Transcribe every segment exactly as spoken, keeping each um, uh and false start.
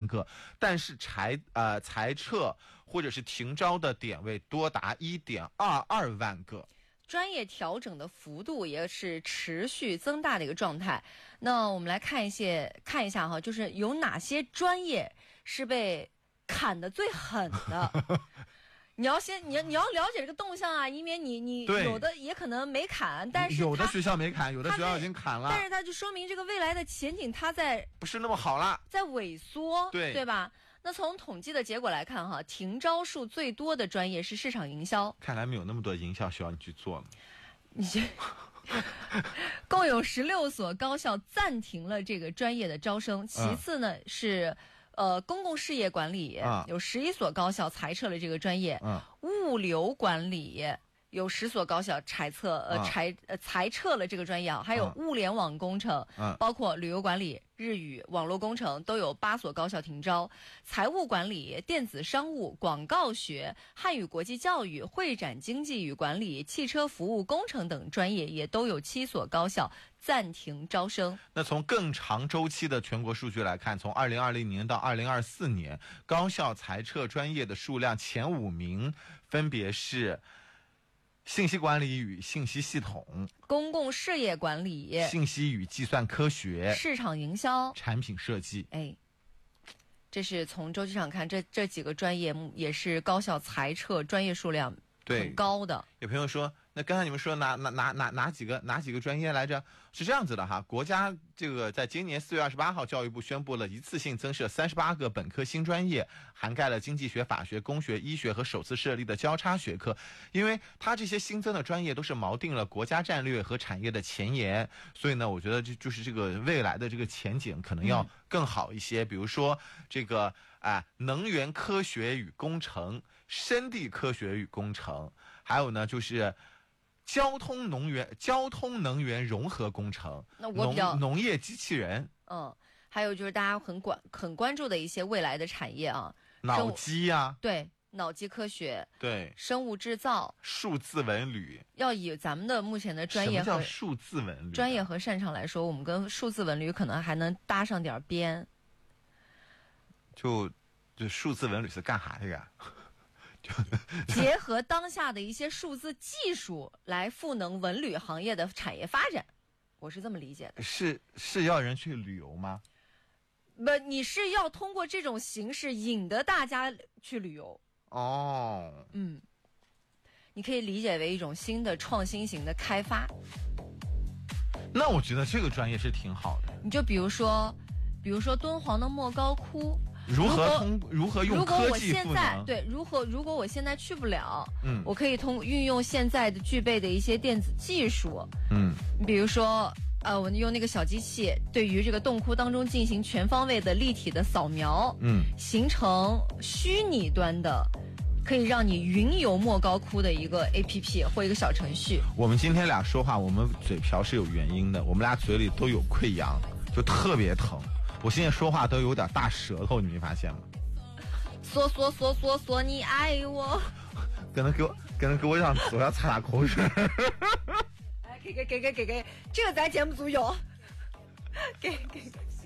个，但是裁呃裁撤或者是停招的点位多达 一点二二万个。 专业调整的幅度也是持续增大的一个状态。那我们来看一些看一下哈，就是有哪些专业是被砍得最狠的。你要先你你要了解这个动向啊，因为你你有的也可能没砍，但是有的学校没砍，有的学校已经砍了， 但是它就说明这个未来的前景它在不是那么好了， 在萎缩， 对对吧？那从统计的结果来看哈，停招数最多的专业是市场营销， 看来没有那么多营销需要你去做了。 你这共有十六所高校暂停了这个专业的招生，其次呢、嗯、是呃公共事业管理、嗯、有十一所高校裁撤了这个专业，嗯，物流管理有十所高校裁撤呃裁呃裁撤了这个专业啊，还有物联网工程，嗯，包括旅游管理、日语、网络工程都有八所高校停招，财务管理、电子商务、广告学、汉语国际教育、会展经济与管理、汽车服务工程等专业也都有七所高校暂停招生。 那从更长周期的全国数据来看，从二零二零年到二零二四年，高校裁撤专业的数量前五名分别是信息管理与信息系统、 公共事业管理、 信息与计算科学、 市场营销、 产品设计。 哎，这是从周期上看，这这几个专业也是高校裁撤专业数量很高的。 有朋友说，那刚才你们说哪哪哪哪哪几个哪几个专业来着？是这样子的哈，国家这个在今年四月二十八号，教育部宣布了一次性增设三十八个本科新专业，涵盖了经济学、法学、工学、医学和首次设立的交叉学科。因为它这些新增的专业都是锚定了国家战略和产业的前沿，所以呢，我觉得这就是这个未来的这个前景可能要更好一些。嗯、比如说这个啊，能源科学与工程、深地科学与工程，还有呢就是交通能源、交通能源融合工程， 那我比较农业机器人， 嗯，还有就是大家很关很关注的一些未来的产业啊， 脑机呀、啊， 对，脑机科学， 对， 生物制造， 数字文旅， 要以咱们的目前的专业和什么叫数字文旅专业和擅长来说，我们跟数字文旅可能还能搭上点边。 就就数字文旅是干啥的呀？ 结合当下的一些数字技术来赋能文旅行业的产业发展，我是这么理解的。 是是要人去旅游吗？ 不，你是要通过这种形式引得大家去旅游。 哦， 嗯，你可以理解为一种新的创新型的开发。 那我觉得这个专业是挺好的。 你就比如说，比如说敦煌的莫高窟。 如何通如何用科技赋能？ 如果我现在对如何如果我现在去不了，嗯，我可以通运用现在的具备的一些电子技术， 嗯， 比如说呃，我用那个小机器对于这个洞窟当中进行全方位的立体的扫描， 嗯， 形成虚拟端的，可以让你云游莫高窟的一个 A P P 或一个小程序。 我们今天俩说话，我们嘴瓢是有原因的，我们俩嘴里都有溃疡，就特别疼。我现在说话都有点大舌头，你没发现吗？ 说说说说说你爱我， 可能给我可能给我让嘴要擦擦口水。 哎，给给给给给给，这个咱节目组有。给给。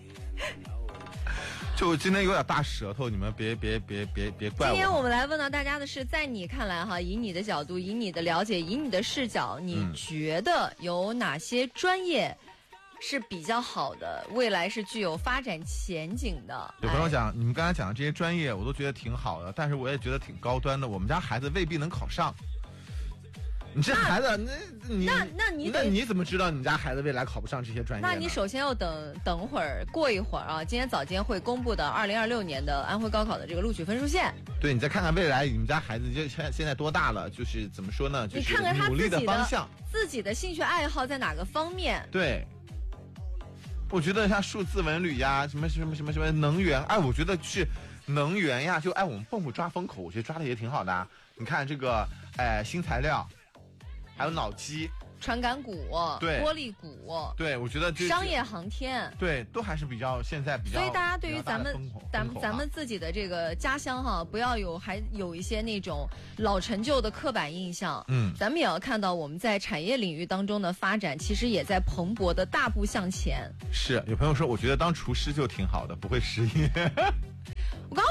就今天有点大舌头，你们别别别别别怪我。 今天我们来问到大家的是，在你看来哈，以你的角度，以你的了解，以你的视角，你觉得有哪些专业是比较好的，未来是具有发展前景的？ 有朋友讲，你们刚才讲的这些专业，我都觉得挺好的，但是我也觉得挺高端的，我们家孩子未必能考上。你这孩子，那你那那你那你怎么知道你家孩子未来考不上这些专业呢？ 那你首先要等等会儿，过一会儿啊，今天早间会公布的二零二六年的安徽高考的这个录取分数线。 对，你再看看未来你们家孩子就现现在多大了，就是怎么说呢？就是你看看他努力的方向， 自己的兴趣爱好在哪个方面？ 对。我觉得像数字文旅呀，什么什么什么什么能源，哎，我觉得是能源呀，就哎，我们蹦蹦抓风口，我觉得抓的也挺好的啊。你看这个，哎，新材料，还有脑机、 传感鼓、 对， 玻璃鼓， 对，我觉得这商业航天， 对，都还是比较现在比较。 所以大家对于咱们咱们咱们自己的这个家乡哈，不要有还有一些那种老陈旧的刻板印象。 嗯， 咱们也要看到我们在产业领域当中的发展，其实也在蓬勃的大步向前。 是，有朋友说，我觉得当厨师就挺好的，不会失业。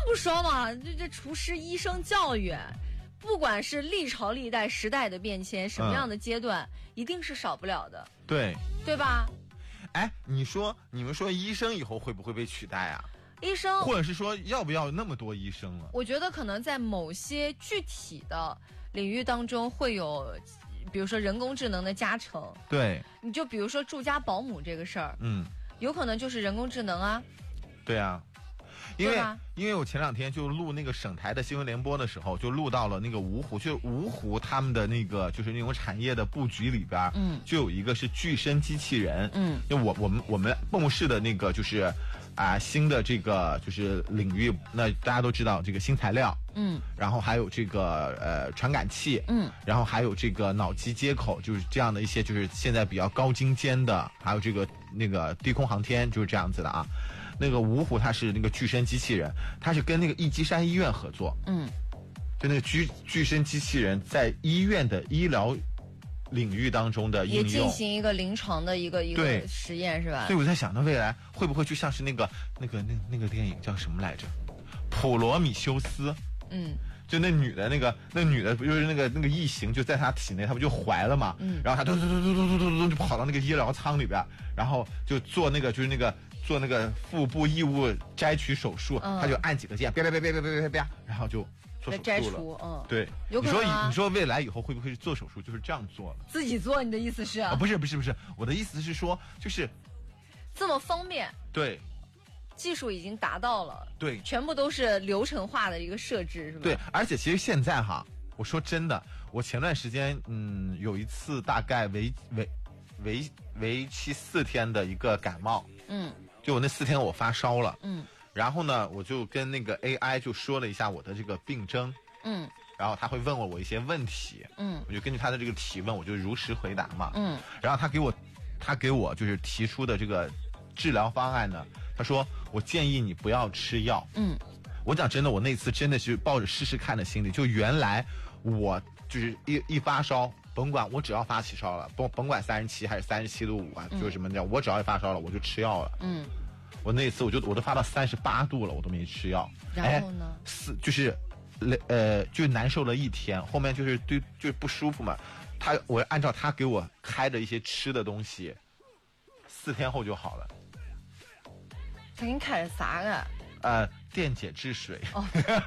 不说嘛，这这厨师、医生教育，不管是历朝历代时代的变迁，什么样的阶段，嗯、一定是少不了的。 对， 对吧？ 哎，你说你们说医生以后会不会被取代啊？ 医生， 或者是说要不要那么多医生了？ 我觉得可能在某些具体的领域当中会有，比如说人工智能的加成。 对， 你就比如说住家保姆这个事儿， 嗯， 有可能就是人工智能啊。 对啊，因为因为我前两天就录那个省台的新闻联播的时候，就录到了那个芜湖，就芜湖他们的那个就是那种产业的布局里边，嗯，就有一个是具身机器人，嗯，就我我们我们蚌市的那个就是啊新的这个就是领域，那大家都知道这个新材料，嗯，然后还有这个呃传感器，嗯，然后还有这个脑机接口，就是这样的一些就是现在比较高精尖的，还有这个那个低空航天就是这样子的啊。那个芜湖它是那个具身机器人，它是跟那个易基山医院合作，嗯，就那个具具身机器人在医院的医疗领域当中的应用， 也进行一个临床的一个一个实验是吧？ 所以我在想，那未来会不会就像是那个那个那那个电影叫什么来着，《普罗米修斯》？嗯。就那女的，那个那女的不就是那个那个异形就在她体内，她不就怀了嘛？嗯。然后她嘟嘟嘟嘟嘟嘟嘟就跑到那个医疗舱里边，然后就做那个就是那个做那个腹部异物摘取手术，嗯、她就按几个键，啪啪啪啪啪啪啪啪，然后就做手术了。 摘除，嗯， 对。 有可能、啊、 你说你说未来以后会不会做手术就是这样做了？ 自己做？你的意思是？啊， 不是不是不是，我的意思是说就是这么方便。 对。 技术已经达到了， 对， 全部都是流程化的一个设置，是吧？ 对，而且其实现在哈，我说真的，我前段时间嗯有一次大概为为为为期四天的一个感冒，嗯，就我那四天我发烧了，嗯，然后呢我就跟那个 A I 就说了一下我的这个病征，嗯，然后他会问我我一些问题，嗯，我就根据他的这个提问，我就如实回答嘛，嗯，然后他给我他给我就是提出的这个治疗方案呢。他说：“我建议你不要吃药。”嗯，我讲真的，我那次真的是抱着试试看的心理。就原来我就是一一发烧，甭管我只要发起烧了，甭甭管三十七还是三十七度五啊，嗯、就是什么的，我只要一发烧了，我就吃药了。嗯，我那次我就我都发到三十八度了，我都没吃药。 然后呢？ 四就是呃就难受了一天，后面就是对就是不舒服嘛。他我按照他给我开的一些吃的东西，四天后就好了。 他给你开的啥啊？ 呃，电解质水。哦，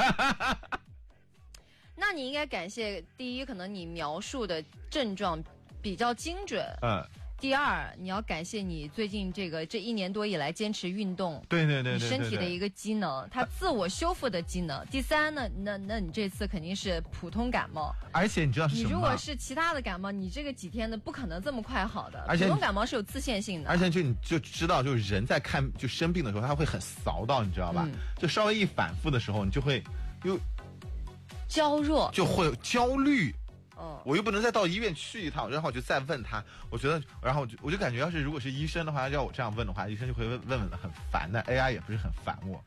那你应该感谢第一，可能你描述的症状比较精准。嗯。第二，你要感谢你最近这个这一年多以来坚持运动， 对对对对， 你身体的一个机能，它自我修复的机能。第三呢，那那你这次肯定是普通感冒， 而且你知道是什么吗？ 你如果是其他的感冒，你这个几天的不可能这么快好的。而且普通感冒是有自限性的， 而且就你就知道，就是人在看就生病的时候，他会很骚到，你知道吧？嗯、就稍微一反复的时候，你就会又娇弱， 就会有焦虑。哦，我又不能再到医院去一趟，然后我就再问他，我觉得，然后我就我就感觉，要是如果是医生的话，要我这样问的话，医生就会问问问的很烦的 ，A I 也不是很烦我。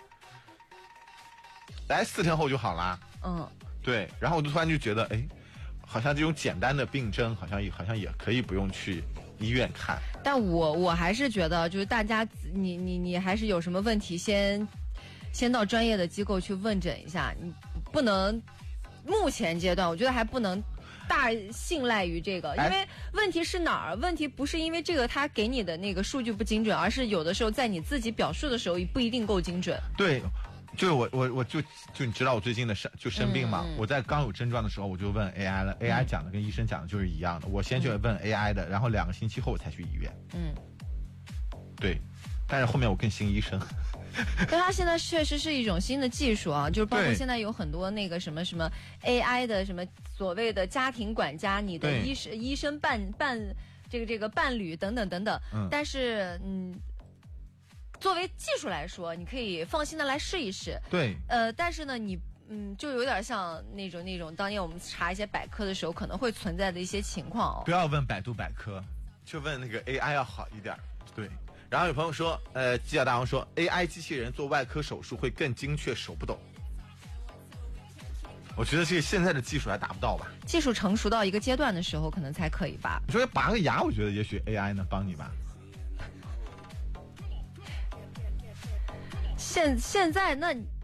来四天后就好啦。嗯，对，然后我就突然就觉得，哎，好像这种简单的病症，好像也好像也可以不用去医院看。 但我我还是觉得，就是大家，你你你还是有什么问题，先先到专业的机构去问诊一下，你不能目前阶段，我觉得还不能大信赖于这个，因为问题是哪儿？问题不是因为这个他给你的那个数据不精准，而是有的时候在你自己表述的时候不一定够精准。 对，就是我我我就就你知道我最近的生就生病嘛，嗯嗯、我在刚有症状的时候我就问 A I 了、嗯、，A I 讲的跟医生讲的就是一样的，我先去问 A I 的，然后两个星期后我才去医院。嗯，对，但是后面我更信医生。 但它现在确实是一种新的技术啊，就是包括现在有很多那个什么什么 A I 的什么所谓的家庭管家，你的医生医生伴伴这个这个伴侣等等等等。嗯，但是嗯，作为技术来说，你可以放心的来试一试。 对。 呃，但是呢，你嗯，就有点像那种那种当年我们查一些百科的时候可能会存在的一些情况哦。 不要问百度百科，就问那个 A I 要好一点。对。然后有朋友说，呃，犄角大王说 A I 机器人做外科手术会更精确，手不抖。我觉得这个现在的技术还达不到吧？ 技术成熟到一个阶段的时候，可能才可以吧。 你说拔个牙，我觉得也许 A I 能帮你吧。 现现在那